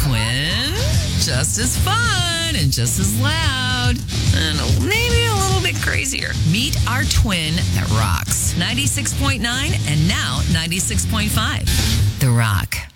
twin. Just as fun and just as loud. And maybe a little bit crazier. Meet our twin that rocks. 96.9 and now 96.5. The Rock.